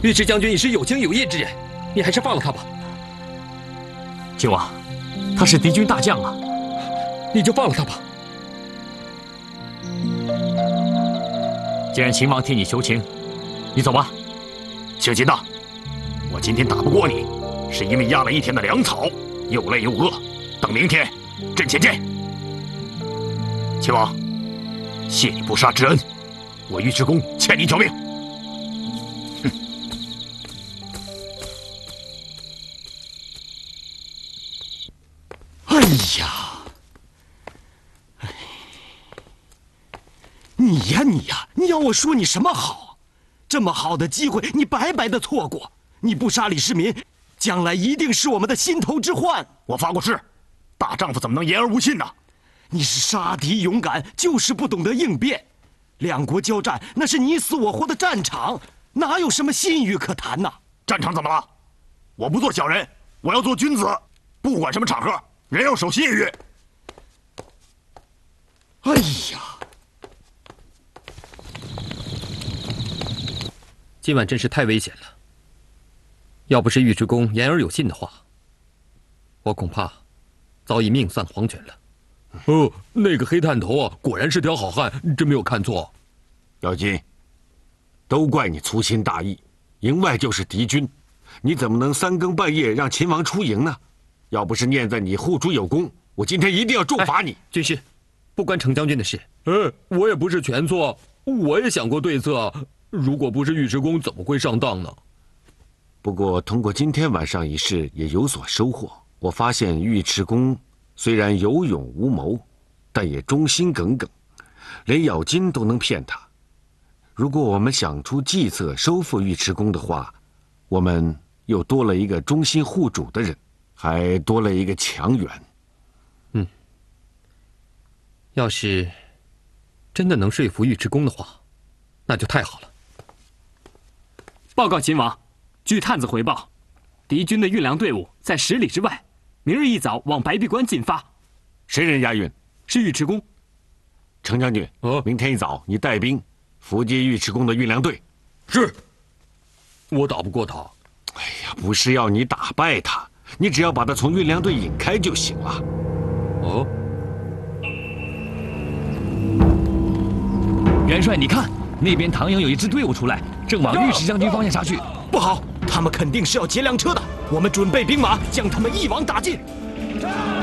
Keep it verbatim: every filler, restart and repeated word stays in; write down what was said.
尉迟将军已是有情有义之人，你还是放了他吧。 秦王，他是敌军大将啊， 你就放了他吧。 既然秦王替你求情，你走吧。 姓秦的，我今天打不过你，是因为压了一天的粮草，又累又饿。等明天，阵前见。秦王，谢你不杀之恩，我尉迟恭欠你一条命。哼！ 哎呀！ 你呀你呀，你要我说你什么好？这么好的机会，你白白的错过。你不杀李世民，将来一定是我们的心头之患。 我发过誓，大丈夫怎么能言而无信呢？ 你是杀敌勇敢，就是不懂得应变。两国交战，那是你死我活的战场，哪有什么信誉可谈呢？ 战场怎么了？我不做小人，我要做君子。不管什么场合，人要守信誉。 哎呀！ 今晚真是太危险了。要不是尉迟恭言而有信的话，我恐怕早已命丧黄泉了。 哦，那个黑探头啊，果然是条好汉，真没有看错。 姚金，都怪你粗心大意，营外就是敌军，你怎么能三更半夜让秦王出营呢？要不是念在你护主有功，我今天一定要重罚你。 哎、军师，不关程将军的事。 呃，我也不是全错，我也想过对策。 如果不是尉迟恭，怎么会上当呢？ 不过通过今天晚上一事，也有所收获。我发现尉迟恭虽然有勇无谋，但也忠心耿耿，连咬金都能骗他。如果我们想出计策收复尉迟恭的话，我们又多了一个忠心护主的人，还多了一个强援。 嗯，要是真的能说服尉迟恭的话，那就太好了。 报告秦王，据探子回报，敌军的运粮队伍在十里之外，明日一早往白璧关进发。 谁人押运？ 是尉迟恭。 程将军，哦，明天一早你带兵伏击尉迟恭的运粮队。 是。我打不过他。 哎呀，不是要你打败他，你只要把他从运粮队引开就行了。 哦。 元帅，你看。 那边唐营有一支队伍出来，正往尉迟将军方向杀去。 不好，他们肯定是要劫粮车的。我们准备兵马，将他们一网打尽。